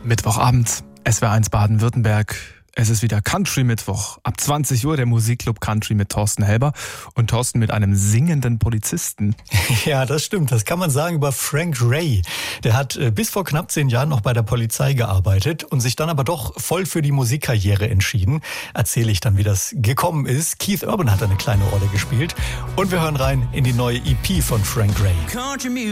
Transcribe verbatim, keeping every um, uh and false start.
Mittwochabend, S W R eins Baden-Württemberg. Es ist wieder Country-Mittwoch. Ab zwanzig Uhr der Musikclub Country mit Thorsten Helber und Thorsten mit einem singenden Polizisten. Ja, das stimmt. Das kann man sagen über Frank Ray. Der hat bis vor knapp zehn Jahren noch bei der Polizei gearbeitet und sich dann aber doch voll für die Musikkarriere entschieden. Erzähle ich dann, wie das gekommen ist. Keith Urban hat eine kleine Rolle gespielt. Und wir hören rein in die neue E P von Frank Ray.